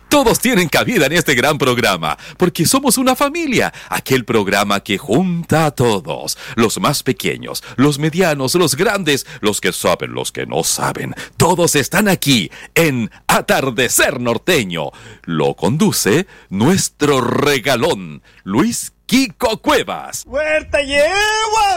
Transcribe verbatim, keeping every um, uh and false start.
Todos tienen cabida en este gran programa, porque somos una familia, aquel programa que junta a todos, los más pequeños, los medianos, los grandes, los que saben, los que no saben, todos están aquí en Atardecer Norteño. Lo conduce nuestro regalón, Luis Kiko Cuevas. ¡Huerta yegua!